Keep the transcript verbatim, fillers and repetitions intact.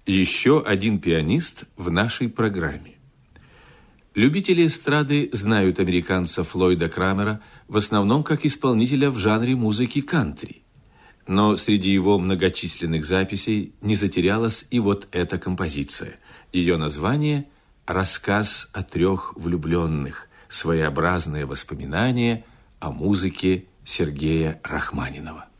Еще один пианист в нашей программе. Любители эстрады знают американца Флойда Крамера в основном как исполнителя в жанре музыки кантри. Но среди его многочисленных записей не затерялась и вот эта композиция. Ее название «Рассказ о трех влюбленных. Своеобразное воспоминание о музыке Сергея Рахманинова».